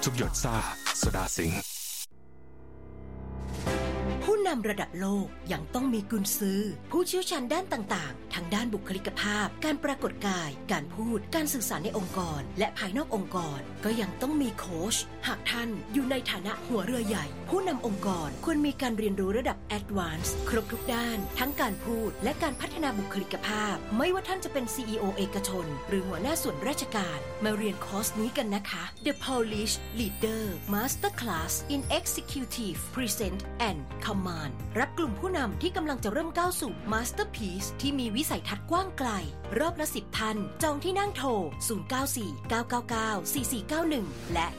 ทุกหยดซ่าโซดาสิงห์ผู้นำระดับโลกยังต้องมีกุนซือผู้เชี่ยวชาญด้านต่างๆทั้งด้านบุคลิกภาพการปรากฏกายการพูดการสื่อสารในองค์กรและภายนอกองค์กรก็ยังต้องมีโค้ชหากท่านอยู่ในฐานะหัวเรือใหญ่ผู้นำองค์กรควรมีการเรียนรู้ระดับ Advanced ครบทุกด้านทั้งการพูดและการพัฒนาบุคลิกภาพไม่ว่าท่านจะเป็น CEO เอกชนหรือหัวหน้าส่วนราชการมาเรียนคอร์สนี้กันนะคะ The Polish Leader Masterclass in Executive Present and Command รับกลุ่มผู้นำที่กำลังจะเริ่มก้าวสู่ Masterpiece ที่มีวิสัยทัศน์กว้างไกลรอบละ10ท่านจองที่นั่งโทร0949994491และ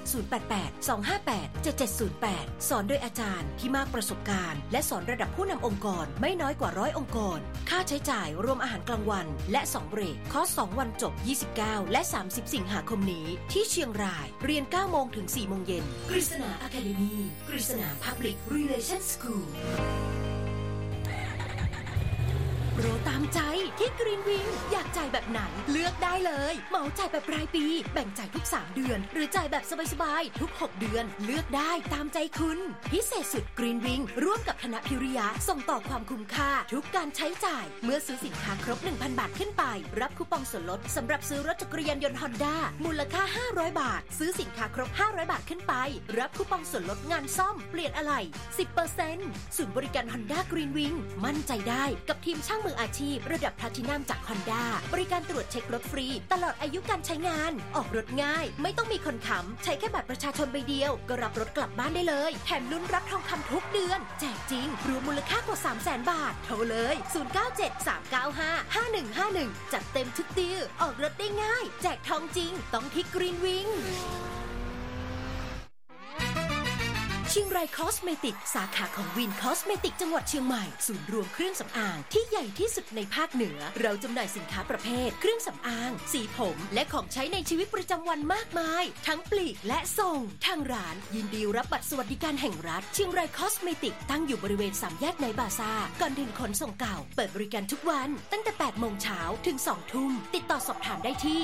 0882587708สอนโดยอาจารย์ที่มากประสบการณ์และสอนระดับผู้นำองค์กรไม่น้อยกว่า100องค์กรค่าใช้จ่ายรวมอาหารกลางวันและ2เบรกคอร์ส2วันจบ29และ30สิงหาคมนี้ที่เชียงรายเรียน 9:00 น. ถึง 4:00 น. กฤษณา Academy กฤษณา Public Relations Schoolโปรตามใจที่กรีนวิงอยากจ่ายแบบไหนเลือกได้เลยเหมาจ่ายแบบรายปีแบ่งจ่ายทุก3เดือนหรือจ่ายแบบสบายๆทุก6เดือนเลือกได้ตามใจคุณพิเศษสุดกรีนวิงร่วมกับธนพิริยะส่งต่อความคุ้มค่าทุกการใช้จ่ายเมื่อซื้อสินค้าครบ 1,000 บาทขึ้นไปรับคูปองส่วนลดสำหรับซื้อรถจักรยานยนต์ Honda มูลค่า500บาทซื้อสินค้าครบ500บาทขึ้นไปรับคูปองส่วนลดงานซ่อมเปลี่ยนอะไหล่ 10% ศูนย์บริการ Honda Green Wing มั่นใจได้กับทีมช่างมืออาชีพระดับแพลทินัมจาก Honda บริการตรวจเช็ครถฟรีตลอดอายุการใช้งานออกรถง่ายไม่ต้องมีคนค้ำใช้แค่บัตรประชาชนใบเดียวก็รับรถกลับบ้านได้เลยแถมลุ้นรับทองคำทุกเดือนแจกจริงรวมมูลค่ากว่า 300,000 บาทโทรเลย0973955151จัดเต็มทุกดีลออกรถได้ง่ายแจกทองจริงต้องที่ Green Wingเชียงรายคอสเมติกสาขาของวินคอสเมติกจังหวัดเชียงใหม่ศูนย์รวมเครื่องสำอางที่ใหญ่ที่สุดในภาคเหนือเราจำหน่ายสินค้าประเภทเครื่องสำอางสีผมและของใช้ในชีวิตประจำวันมากมายทั้งปลีกและส่งทางร้านยินดีรับบัตรสวัสดิการแห่งรัฐเชียงรายคอสเมติกตั้งอยู่บริเวณ3แยกในบาซ่าก่อนถึงขนส่งเก่าเปิดบริการทุกวันตั้งแต่ 8 โมงเช้าถึง 2 ทุ่มติดต่อสอบถามได้ที่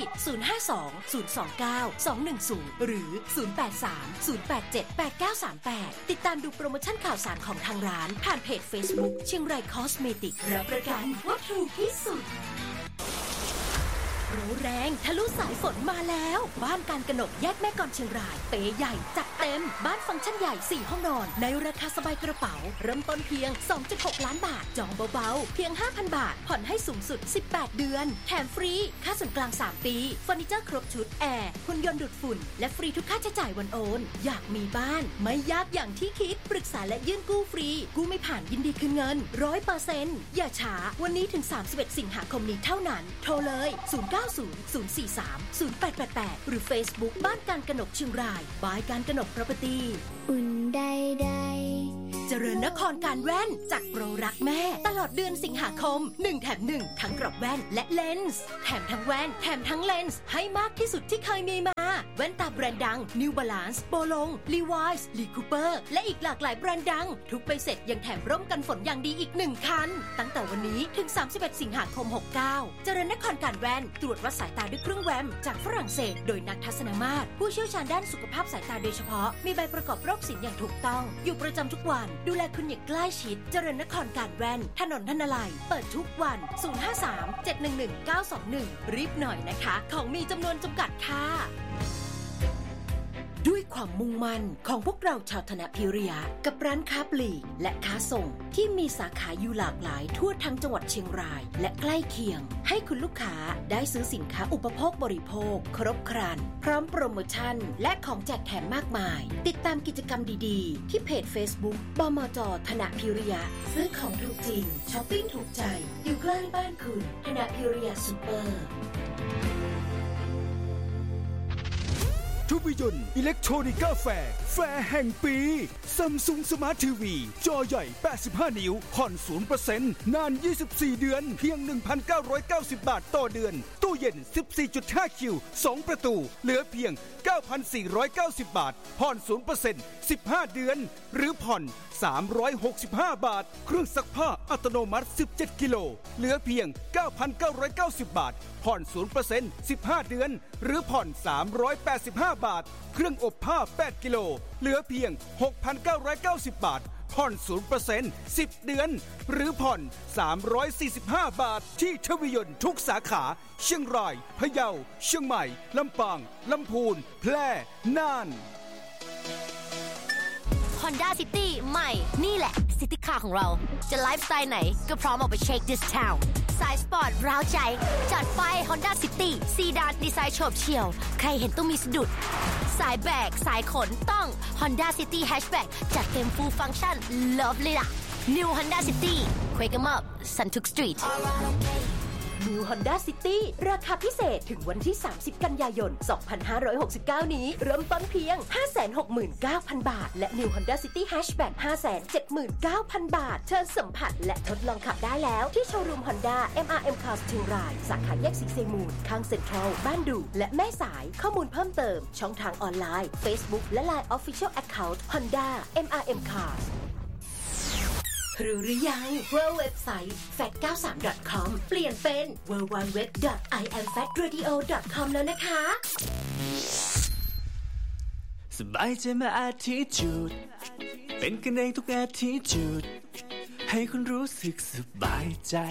052-029-210หรือ083-087-8938ติดตามดูโปรโมชั่นข่าวสารของทางร้านผ่านเพจ Facebook เชียงรายคอสเมติกรับประกันว่าถูกที่สุดโปรแรงทะลุสายฝนมาแล้วบ้านการกนกแยกแม่กลอนเชียงรายเป๋ใหญ่จัดเต็มบ้านฟังก์ชันใหญ่4ห้องนอนในราคาสบายกระเป๋าเริ่มต้นเพียง 2.6 ล้านบาทจองเบาๆเพียง 5,000 บาทผ่อนให้สูงสุด18เดือนแถมฟรีค่าส่วนกลาง3ปีเฟอร์นิเจอร์ครบชุดแอร์หุ่นยนต์ดูดฝุ่นและฟรีทุกค่าใช้จ่ายวันโอนอยากมีบ้านไม่ยากอย่างที่คิดปรึกษาและยื่นกู้ฟรีกู้ไม่ผ่านยินดีคืนเงิน 100% อย่าช้าวันนี้ถึง31สิงหาคมนี้เท่านั้นโทรเลย0900430888หรือ Facebook บ้านการกนกเชียงรายบายการกนก Property อุ่นใดเจริญนครการแว่นจัดโปรรักแม่ตลอดเดือนสิงหาคม1แถม1ทั้งกรอบแว่นและเลนส์แถมทั้งแว่นแถมทั้งเลนส์ให้มากที่สุดที่เคยมีมาแว่นตาแบรนด์ดัง New Balance โปลง Levi's Lee Cooper และอีกหลากหลายแบรนด์ดังทุกใบเสร็จยังแถมร่มกันฝนอย่างดีอีก1คันตั้งแต่วันนี้ถึง31สิงหาคม69เจริญนครการแว่นตรวจวัดสายตาด้วยเครื่องแวมจากฝรั่งเศสโดยนักทัศนมาตรผู้เชี่ยวชาญด้านสุขภาพสายตาโดยเฉพาะมีใบประกอบโรคศิลป์อย่างถูกต้องอยู่ประจำทุกวันดูแลคุณอย่างใกล้ชิดเจริญนครการแว่นถนนธนลัยเปิดทุกวัน053-711-921รีบหน่อยนะคะของมีจำนวนจำกัดค่ะด้วยความมุ่งมั่นของพวกเราชาวธนพิริยะกับร้านค้าปลีกและค้าส่งที่มีสาขาอยู่หลากหลายทั่วทั้งจังหวัดเชียงรายและใกล้เคียงให้คุณลูกค้าได้ซื้อสินค้าอุปโภคบริโภคครบครันพร้อมโปรโมชั่นและของแจกแถมมากมายติดตามกิจกรรมดีๆที่เพจ Facebook บมจ.ธนพิริยะซื้อของถูกจริงช้อปปิ้งถูกใจอยู่ใกล้บ้านคุณธนพิริยะซุปเปอร์ทุกยนต์อิเล็กทรอนิกส์แฟร์แห่งปีซัมซุงสมาร์ททีวีจอใหญ่85นิ้วผ่อน 0% นาน24เดือนเพียง 1,990 บาทต่อเดือนตู้เย็น 14.5 คิว2ประตูเหลือเพียง 9,490 บาทผ่อน 0% 15 เดือนหรือผ่อน365 บาทเครื่องซักผ้าอัตโนมัติ17กิโลเหลือเพียง 9,990 บาทผ่อน 0% 15 เดือนหรือผ่อน385 บบาทเครื่องอบผ้า8กิโลเหลือเพียง 6,990 บาทผ่อน 0% 10 เดือนหรือผ่อน345 บาทที่ทวิยนทุกสาขาเชียงรายพะเยาเชียงใหม่ลำปางลำพูนแพร่น่าน Honda City ใหม่นี่แหละซิตี้คาร์ของเราจะไลฟ์สไตล์ไหนก็พร้อมออกไปเช็ค this town สายสปอร์ตร้าวใจจัดไป Honda City ซีดานดีไซน์โฉบเฉี่ยวใครเห็นต้องมีสะดุดสายแบกสายขนต้อง Honda City Hatchback จัดเต็ม full function love เลยล่ะ New Honda City Quake 'em up Suntuk Street New Honda City ราคาพิเศษถึงวันที่ 30 กันยายน 2569 นี้เริ่มต้นเพียง 569,000 บาทและ New Honda City Hatchback 579,000 บาทเชิญสัมผัสและทดลองขับได้แล้วที่โชว์รูม Honda MRM Cars เชียงรายสาขาแยกสีเซมูลข้างเซ็นทรัลบ้านดูและแม่สายข้อมูลเพิ่มเติมช่องทางออนไลน์ Facebook และ Line Official Account Honda MRM Carsรู้หรือยังว่าเว็บไซต์ fat93.com เปลี่ยนเป็น www.iamfatradio.com แล้วนะคะสบายใจมาattitude เป็นกันเองทุกattitude ให้คุณรู้สึกสบายใจ